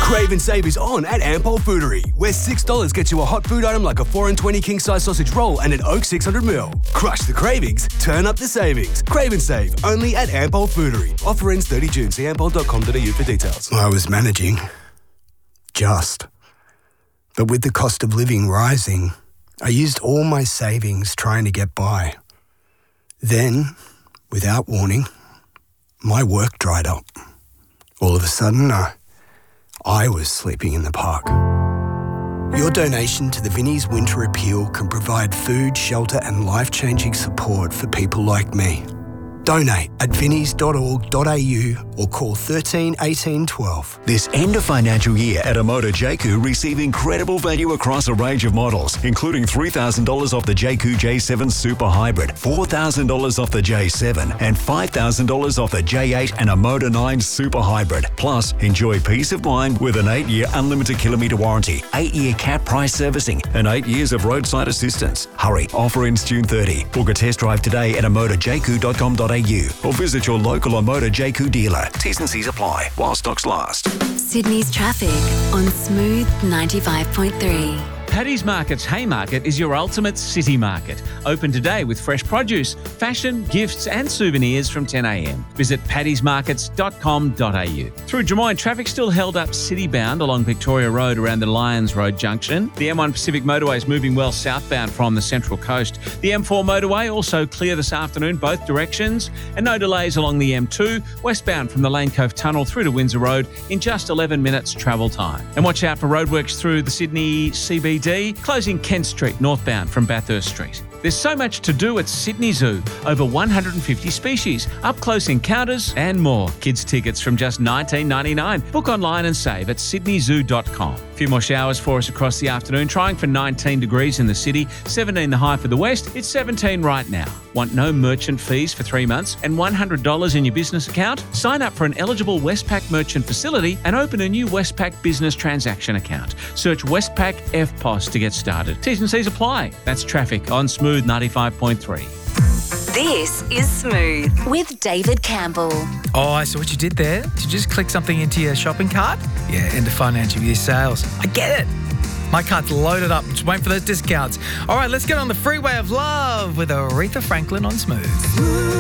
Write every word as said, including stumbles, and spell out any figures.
Crave and save is on at Ampol Foodery, where six dollars gets you a hot food item like a four and twenty king-size sausage roll and an Oak six hundred milliliters. Crush the cravings, turn up the savings. Crave and save, only at Ampol Foodery. Offer ends thirty June. See ampol dot com dot a u for details. I was managing. Just. But with the cost of living rising, I used all my savings trying to get by. Then, without warning, my work dried up. All of a sudden, I, I was sleeping in the park. Your donation to the Vinnie's Winter Appeal can provide food, shelter and life-changing support for people like me. Donate at vinnies dot org dot a u or call thirteen eighteen twelve. This end of financial year at Amoda J Q, receive incredible value across a range of models, including three thousand dollars off the J Q J seven Super Hybrid, four thousand dollars off the J seven, and five thousand dollars off the J eight and Amoda nine Super Hybrid. Plus, enjoy peace of mind with an eight-year unlimited kilometre warranty, eight-year cap price servicing, and eight years of roadside assistance. Hurry, offer ends June thirtieth. Book a test drive today at amoda j q dot com dot a u or visit your local Amoda J Q dealer. T's and C's apply while stocks last. Sydney's traffic on Smooth ninety-five point three. Paddy's Market's Haymarket is your ultimate city market. Open today with fresh produce, fashion, gifts and souvenirs from ten a m. Visit paddys markets dot com dot a u. Through Des Moines, traffic still held up city-bound along Victoria Road around the Lyons Road junction. The M one Pacific motorway is moving well southbound from the Central Coast. The M four motorway also clear this afternoon, both directions, and no delays along the M two, westbound from the Lane Cove Tunnel through to Windsor Road in just eleven minutes travel time. And watch out for roadworks through the Sydney C B D, closing Kent Street northbound from Bathurst Street. There's so much to do at Sydney Zoo. Over one hundred fifty species, up-close encounters and more. Kids tickets from just nineteen ninety-nine. Book online and save at sydney zoo dot com. A few more showers for us across the afternoon, trying for nineteen degrees in the city, seventeen the high for the west. It's seventeen right now. Want no merchant fees for three months and one hundred dollars in your business account? Sign up for an eligible Westpac merchant facility and open a new Westpac business transaction account. Search Westpac F P O S to get started. T's and C's apply. That's traffic on Smooth ninety-five point three. This is Smooth with David Campbell. Oh, I saw what you did there. Did you just click something into your shopping cart? Yeah, end of financial year sales. I get it. My cart's loaded up. Just waiting for those discounts. All right, let's get on the freeway of love with Aretha Franklin on Smooth.